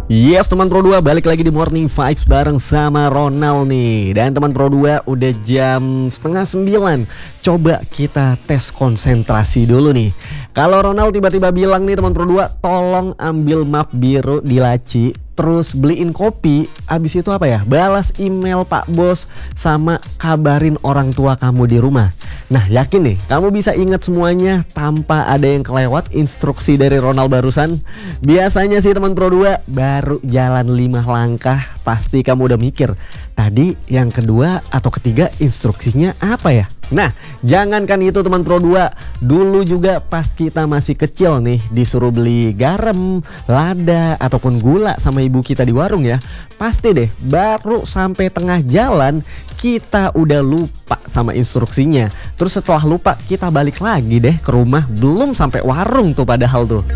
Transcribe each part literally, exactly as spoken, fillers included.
Yes teman Pro dua, balik lagi di Morning Vibes bareng sama Ronald nih. Dan teman Pro dua, udah jam setengah sembilan. Coba kita tes konsentrasi dulu nih. Kalau Ronald tiba-tiba bilang nih teman Pro dua, tolong ambil map biru di laci, terus beliin kopi, abis itu apa ya, balas email Pak Bos, sama kabarin orang tua kamu di rumah. Nah yakin nih kamu bisa ingat semuanya tanpa ada yang kelewat instruksi dari Ronald barusan? Biasanya sih teman Pro dua, baru jalan lima langkah pasti kamu udah mikir, tadi yang kedua atau ketiga instruksinya apa ya? Nah jangankan itu teman Pro dua, dulu juga pas kita masih kecil nih disuruh beli garam, lada ataupun gula sama ibu kita di warung ya, pasti deh baru sampai tengah jalan kita udah lupa sama instruksinya. Terus setelah lupa kita balik lagi deh ke rumah, belum sampai warung tuh padahal tuh.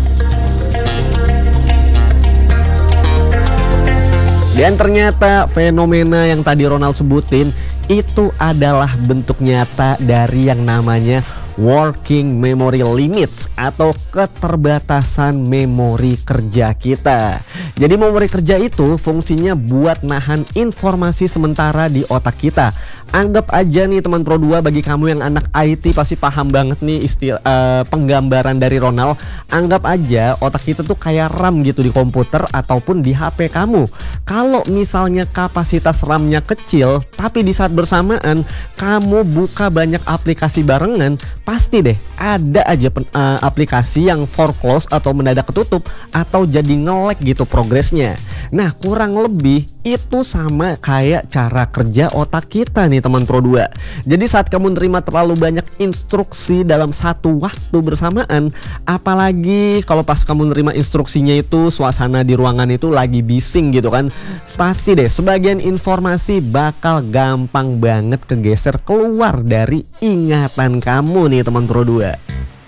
Dan ternyata fenomena yang tadi Ronald sebutin itu adalah bentuk nyata dari yang namanya working memory limits atau keterbatasan memori kerja kita. Jadi memori kerja itu fungsinya buat nahan informasi sementara di otak kita. Anggap aja nih teman Pro dua, bagi kamu yang anak I T pasti paham banget nih istilah uh, penggambaran dari Ronald. Anggap aja otak kita tuh kayak RAM gitu di komputer ataupun di H P kamu. Kalau misalnya kapasitas RAM-nya kecil tapi di saat bersamaan kamu buka banyak aplikasi barengan, pasti deh ada aja pen, uh, aplikasi yang foreclose atau mendadak ketutup atau jadi nge-lag gitu progresnya. Nah kurang lebih itu sama kayak cara kerja otak kita nih teman Pro dua. Jadi saat kamu nerima terlalu banyak instruksi dalam satu waktu bersamaan, apalagi kalau pas kamu nerima instruksinya itu suasana di ruangan itu lagi bising gitu kan, pasti deh sebagian informasi bakal gampang banget kegeser keluar dari ingatan kamu nih teman Pro dua.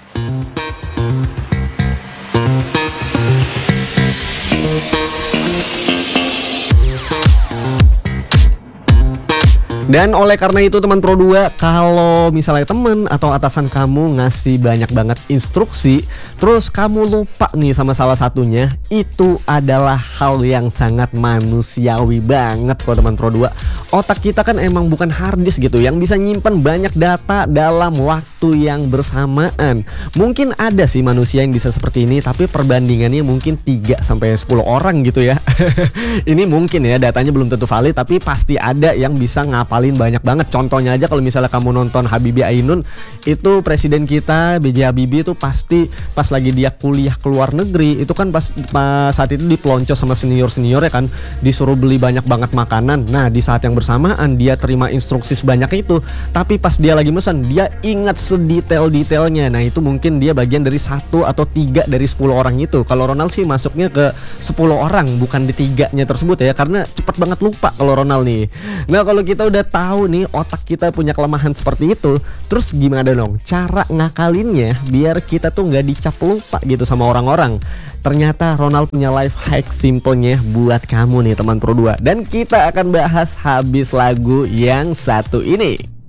Dan oleh karena itu teman Pro dua, kalau misalnya temen atau atasan kamu ngasih banyak banget instruksi, terus kamu lupa nih sama salah satunya, itu adalah hal yang sangat manusiawi banget kok teman Pro dua. Otak kita kan emang bukan harddisk gitu yang bisa nyimpen banyak data dalam waktu yang bersamaan. Mungkin ada sih manusia yang bisa seperti ini, tapi perbandingannya mungkin tiga sampai sepuluh orang gitu ya. Ini mungkin ya, datanya belum tentu valid, tapi pasti ada yang bisa ngapal banyak banget. Contohnya aja kalau misalnya kamu nonton Habibie Ainun, itu presiden kita B J Habibie itu pasti pas lagi dia kuliah ke luar negeri, itu kan pas, pas saat itu dipelonco sama senior-senior ya kan, disuruh beli banyak banget makanan. Nah di saat yang bersamaan dia terima instruksi sebanyak itu, tapi pas dia lagi mesen dia ingat sedetail-detailnya. Nah itu mungkin dia bagian dari satu atau tiga dari sepuluh orang itu. Kalau Ronald sih masuknya ke sepuluh orang, bukan di tiganya tersebut ya, karena cepet banget lupa kalau Ronald nih. Nah kalau kita udah tahu nih otak kita punya kelemahan seperti itu, terus gimana dong cara ngakalinnya biar kita tuh nggak dicap lupa gitu sama orang-orang? Ternyata Ronald punya life hack simpelnya buat kamu nih teman Pro dua, dan kita akan bahas habis lagu yang satu ini.